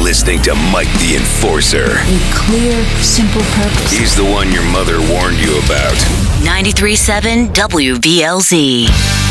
listening to Mike the Enforcer. A clear, simple purpose. He's the one your mother warned you about. 93.7 WVLZ.